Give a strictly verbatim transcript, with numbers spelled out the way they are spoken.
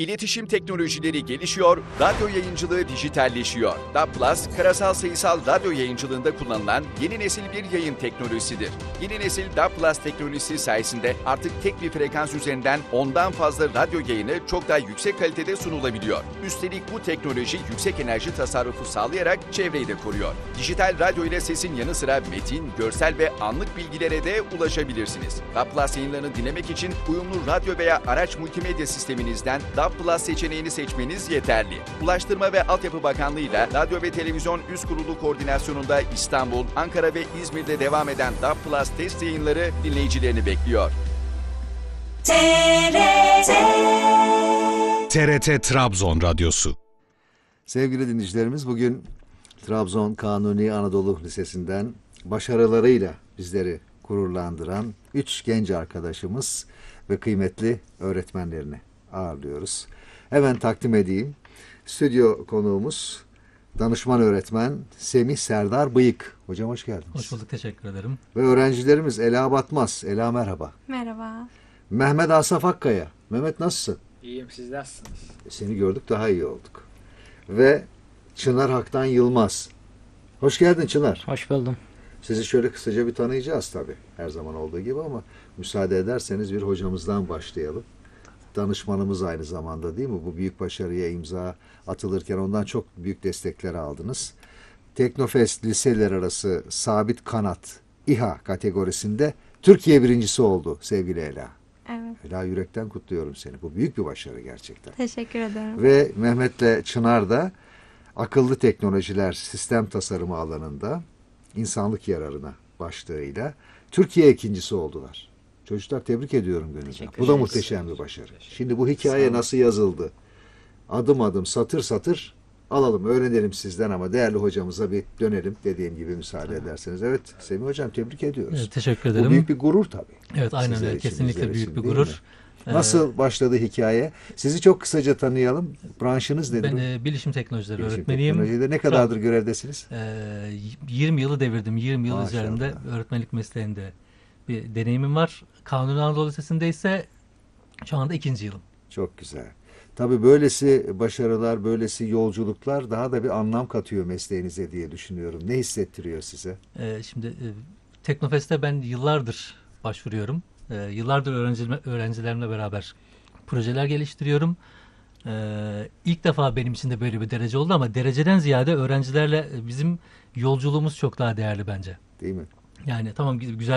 İletişim teknolojileri gelişiyor, radyo yayıncılığı dijitalleşiyor. D A B Plus, karasal sayısal radyo yayıncılığında kullanılan yeni nesil bir yayın teknolojisidir. Yeni nesil D A B Plus teknolojisi sayesinde artık tek bir frekans üzerinden ondan fazla radyo yayını çok daha yüksek kalitede sunulabiliyor. Üstelik bu teknoloji yüksek enerji tasarrufu sağlayarak çevreyi de koruyor. Dijital radyo ile sesin yanı sıra metin, görsel ve anlık bilgilere de ulaşabilirsiniz. D A B Plus yayınlarını dinlemek için uyumlu radyo veya araç multimedya sisteminizden D A B Plus seçeneğini seçmeniz yeterli. Ulaştırma ve Altyapı Bakanlığı ile Radyo ve Televizyon Üst Kurulu koordinasyonunda İstanbul, Ankara ve İzmir'de devam eden D A B Plus test yayınları dinleyicilerini bekliyor. T R T T R T Trabzon Radyosu. Sevgili dinleyicilerimiz, bugün Trabzon Kanuni Anadolu Lisesi'nden başarılarıyla bizleri gururlandıran üç genç arkadaşımız ve kıymetli öğretmenlerini ağırlıyoruz. Hemen takdim edeyim. Stüdyo konuğumuz danışman öğretmen Semih Serdar Bıyık. Hocam hoş geldiniz. Hoş bulduk, teşekkür ederim. Ve öğrencilerimiz Ela Batmaz. Ela merhaba. Merhaba. Mehmet Asaf Akkaya. Mehmet nasılsın? İyiyim, siz nasılsınız? Seni gördük, daha iyi olduk. Ve Çınar Haktan Yılmaz. Hoş geldin Çınar. Hoş buldum. Sizi şöyle kısaca bir tanıyacağız tabii. Her zaman olduğu gibi, ama müsaade ederseniz bir hocamızdan başlayalım. Danışmanımız aynı zamanda, değil mi? Bu büyük başarıya imza atılırken ondan çok büyük destekler aldınız. Teknofest liseler arası sabit kanat İHA kategorisinde Türkiye birincisi oldu sevgili Ela. Evet. Ela, yürekten kutluyorum seni. Bu büyük bir başarı gerçekten. Teşekkür ederim. Ve Mehmet'le Çınar da akıllı teknolojiler, sistem tasarımı alanında insanlık yararına başlığıyla Türkiye ikincisi oldular. Çocuklar, tebrik ediyorum gönülden. Bu da muhteşem bir başarı. Şimdi bu hikaye nasıl yazıldı? Adım adım, satır satır alalım, öğrenelim sizden, ama değerli hocamıza bir dönelim, dediğim gibi müsaade ederseniz. Evet Semih Hocam, tebrik ediyoruz. Evet, teşekkür ederim. Bu büyük bir gurur tabii. Evet, aynen Sizler öyle. için, Kesinlikle bizler büyük için, bir değil gurur. mi? Nasıl başladı hikaye? Sizi çok kısaca tanıyalım. Branşınız nedir? Ben e, bilişim teknolojileri Bilişim öğretmeniyim. teknolojide ne kadardır görevdesiniz? E, yirmi yılı devirdim. yirmi yıl Maşallah. üzerinde öğretmenlik mesleğinde bir deneyimim var. Kanuni Anadolu Lisesi'nde ise şu anda ikinci yılım. Çok güzel. Tabii böylesi başarılar, böylesi yolculuklar daha da bir anlam katıyor mesleğinize diye düşünüyorum. Ne hissettiriyor size? E, şimdi e, Teknofest'e ben yıllardır başvuruyorum. E, yıllardır öğrencilerimle, öğrencilerimle beraber projeler geliştiriyorum. E, ilk defa benim için de böyle bir derece oldu, ama dereceden ziyade öğrencilerle bizim yolculuğumuz çok daha değerli bence. Değil mi? Yani tamam, güzel